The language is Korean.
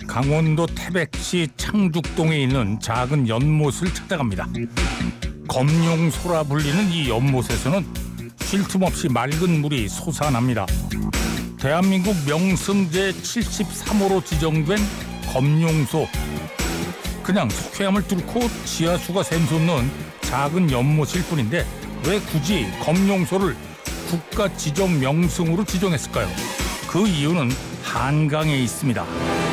강원도 태백시 창죽동에 있는 작은 연못을 찾아갑니다. 검룡소라 불리는 이 연못에서는 쉴 틈 없이 맑은 물이 솟아납니다. 대한민국 명승 제73호로 지정된 검룡소. 그냥 속해함을 뚫고 지하수가 샘솟는 작은 연못일 뿐인데 왜 굳이 검룡소를 국가 지정 명승으로 지정했을까요? 그 이유는 한강에 있습니다.